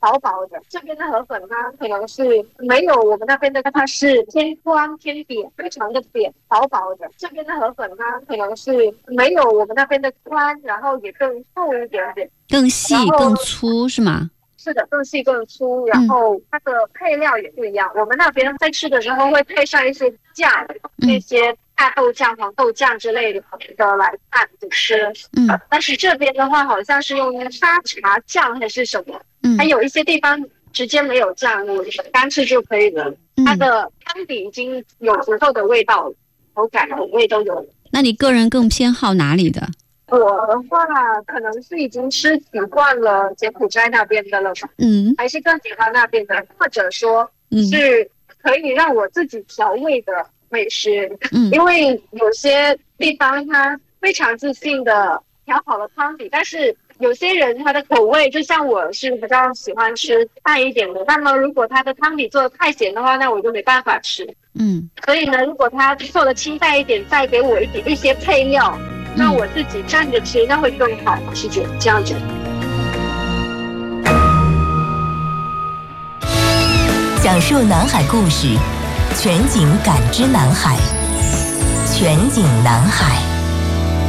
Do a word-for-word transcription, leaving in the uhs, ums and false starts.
薄薄的。这边的河粉它可能是没有我们那边的，它是偏宽偏扁，非常的扁，薄薄的。这边的河粉它可能是没有我们那边的宽，然后也更厚一点点， 更细更粗是吗？ 是的，更细更粗，然后它的配料也不一样。嗯、我们那边在吃的时候会配上一些酱，那些大豆酱、黄豆酱之类的的来拌着吃。嗯，但是这边的话好像是用沙茶酱还是什么，嗯，还有一些地方直接没有酱，你干吃就可以了。它的汤底已经有足够的味道了，口感口味都有了。 那你个人更偏好哪里的？ 我的话可能是已经吃习惯了柬埔寨那边的了吧，嗯，还是更喜欢那边的，或者说是可以让我自己调味的美食，嗯，因为有些地方它非常自信的调好了汤底，但是有些人他的口味就像我是比较喜欢吃淡一点的，那么如果他的汤底做的太咸的话，那我就没办法吃，嗯，所以呢，如果他做的清淡一点，再给我一点一些配料，让我自己蘸着吃，那会更好，是觉得这样子。 讲述南海故事，全景感知南海，全景南海。